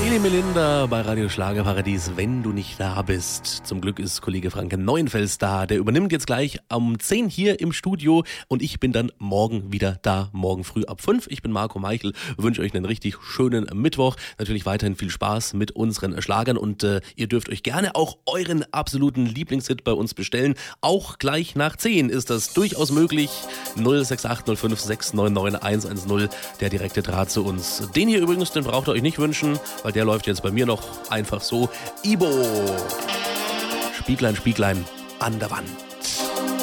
Lili Melinda bei Radio Schlagerparadies, wenn du nicht da bist. Zum Glück ist Kollege Frank Neuenfels da. Der übernimmt jetzt gleich um 10 hier im Studio und ich bin dann morgen wieder da, morgen früh ab 5. Ich bin Marco Meichel, wünsche euch einen richtig schönen Mittwoch. Natürlich weiterhin viel Spaß mit unseren Schlagern und ihr dürft euch gerne auch euren absoluten Lieblingshit bei uns bestellen. Auch gleich nach 10 ist das durchaus möglich. 068 05 699 110, der direkte Draht zu uns. Den hier übrigens, den braucht ihr euch nicht wünschen, weil der läuft jetzt bei mir noch einfach so. Ibo. Spieglein, Spieglein an der Wand.